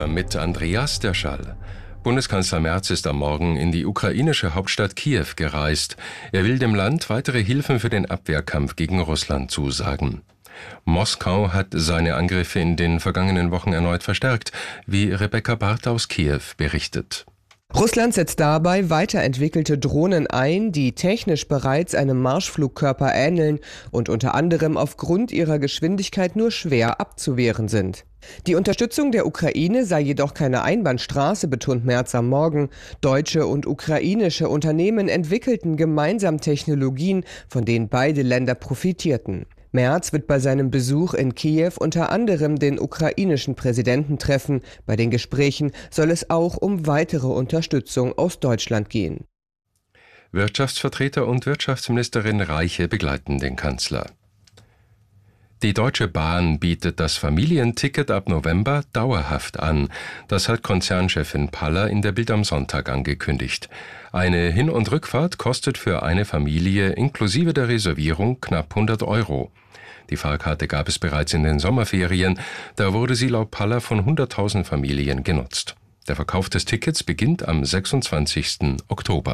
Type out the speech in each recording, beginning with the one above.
Mit Andreas Derschall. Bundeskanzler Merz ist am Morgen in die ukrainische Hauptstadt Kiew gereist. Er will dem Land weitere Hilfen für den Abwehrkampf gegen Russland zusagen. Moskau hat seine Angriffe in den vergangenen Wochen erneut verstärkt, wie Rebecca Barth aus Kiew berichtet. Russland setzt dabei weiterentwickelte Drohnen ein, die technisch bereits einem Marschflugkörper ähneln und unter anderem aufgrund ihrer Geschwindigkeit nur schwer abzuwehren sind. Die Unterstützung der Ukraine sei jedoch keine Einbahnstraße, betont Merz am Morgen. Deutsche und ukrainische Unternehmen entwickelten gemeinsam Technologien, von denen beide Länder profitierten. Merz wird bei seinem Besuch in Kiew unter anderem den ukrainischen Präsidenten treffen. Bei den Gesprächen soll es auch um weitere Unterstützung aus Deutschland gehen. Wirtschaftsvertreter und Wirtschaftsministerin Reiche begleiten den Kanzler. Die Deutsche Bahn bietet das Familienticket ab November dauerhaft an. Das hat Konzernchefin Paller in der Bild am Sonntag angekündigt. Eine Hin- und Rückfahrt kostet für eine Familie inklusive der Reservierung knapp 100 €. Die Fahrkarte gab es bereits in den Sommerferien. Da wurde sie laut Paller von 100.000 Familien genutzt. Der Verkauf des Tickets beginnt am 26. Oktober.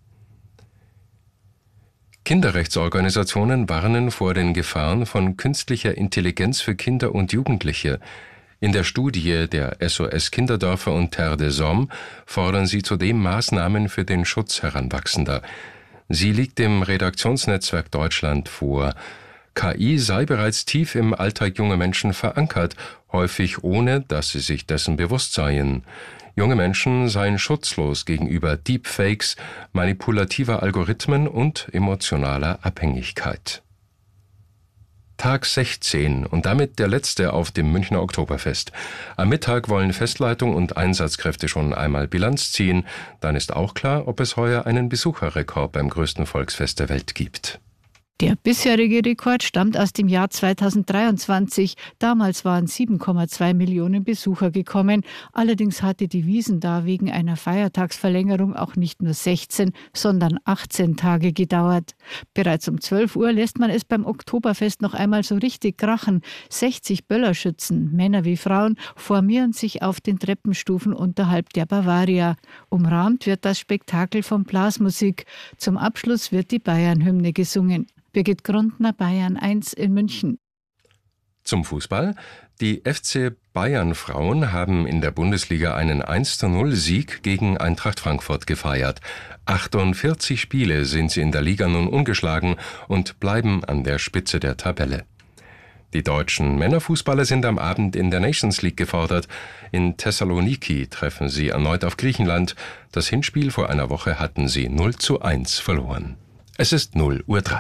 Kinderrechtsorganisationen warnen vor den Gefahren von künstlicher Intelligenz für Kinder und Jugendliche. In der Studie der SOS Kinderdörfer und Terre des Hommes fordern sie zudem Maßnahmen für den Schutz Heranwachsender. Sie liegt dem Redaktionsnetzwerk Deutschland vor. KI sei bereits tief im Alltag junger Menschen verankert, häufig ohne, dass sie sich dessen bewusst seien. Junge Menschen seien schutzlos gegenüber Deepfakes, manipulativer Algorithmen und emotionaler Abhängigkeit. Tag 16 und damit der letzte auf dem Münchner Oktoberfest. Am Mittag wollen Festleitung und Einsatzkräfte schon einmal Bilanz ziehen. Dann ist auch klar, ob es heuer einen Besucherrekord beim größten Volksfest der Welt gibt. Der bisherige Rekord stammt aus dem Jahr 2023. Damals waren 7,2 Millionen Besucher gekommen. Allerdings hatte die Wiesn da wegen einer Feiertagsverlängerung auch nicht nur 16, sondern 18 Tage gedauert. Bereits um 12 Uhr lässt man es beim Oktoberfest noch einmal so richtig krachen. 60 Böllerschützen, Männer wie Frauen, formieren sich auf den Treppenstufen unterhalb der Bavaria. Umrahmt wird das Spektakel von Blasmusik. Zum Abschluss wird die Bayern-Hymne gesungen. Birgit Grundner, Bayern 1 in München. Zum Fußball. Die FC Bayern Frauen haben in der Bundesliga einen 1:0-Sieg gegen Eintracht Frankfurt gefeiert. 48 Spiele sind sie in der Liga nun ungeschlagen und bleiben an der Spitze der Tabelle. Die deutschen Männerfußballer sind am Abend in der Nations League gefordert. In Thessaloniki treffen sie erneut auf Griechenland. Das Hinspiel vor einer Woche hatten sie 0:1 verloren. Es ist 0:03 Uhr.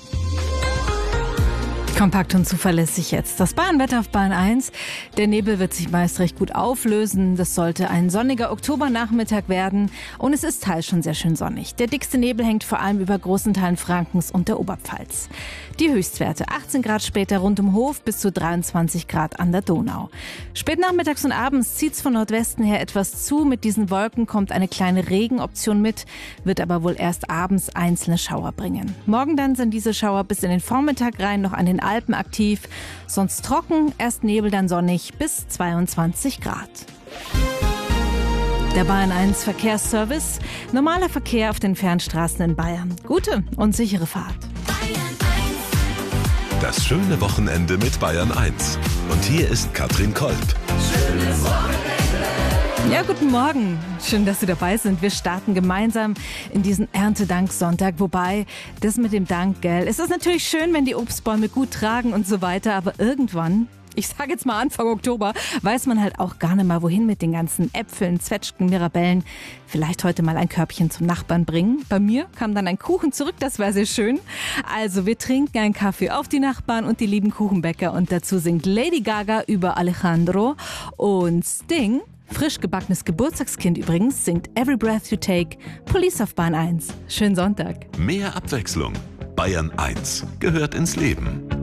Kompakt und zuverlässig jetzt. Das Bayernwetter auf Bayern 1. Der Nebel wird sich meist recht gut auflösen. Das sollte ein sonniger Oktobernachmittag werden. Und es ist teils schon sehr schön sonnig. Der dickste Nebel hängt vor allem über großen Teilen Frankens und der Oberpfalz. Die Höchstwerte 18 Grad später rund um Hof bis zu 23 Grad an der Donau. Spät nachmittags und abends zieht es von Nordwesten her etwas zu. Mit diesen Wolken kommt eine kleine Regenoption mit, wird aber wohl erst abends einzelne Schauer bringen. Morgen dann sind diese Schauer bis in den Vormittag rein noch an den Alpen aktiv. Sonst trocken, erst Nebel, dann sonnig bis 22 Grad. Der Bayern 1 Verkehrsservice. Normaler Verkehr auf den Fernstraßen in Bayern. Gute und sichere Fahrt. Das schöne Wochenende mit Bayern 1. Und hier ist Katrin Kolb. Schönes Wochenende. Ja, guten Morgen. Schön, dass Sie dabei sind. Wir starten gemeinsam in diesen Erntedanksonntag. Wobei, das mit dem Dank, gell, es ist natürlich schön, wenn die Obstbäume gut tragen und so weiter. Aber irgendwann, ich sage jetzt mal Anfang Oktober, weiß man halt auch gar nicht mal, wohin mit den ganzen Äpfeln, Zwetschgen, Mirabellen. Vielleicht heute mal ein Körbchen zum Nachbarn bringen. Bei mir kam dann ein Kuchen zurück, das war sehr schön. Also wir trinken einen Kaffee auf die Nachbarn und die lieben Kuchenbäcker. Und dazu singt Lady Gaga über Alejandro und Sting. Frisch gebackenes Geburtstagskind übrigens singt Every Breath You Take, Police auf Bahn 1. Schönen Sonntag. Mehr Abwechslung. Bayern 1 gehört ins Leben.